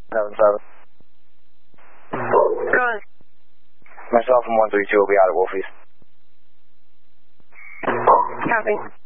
7-7. Go on. Myself and 132 will be out at Wolfies. Copy.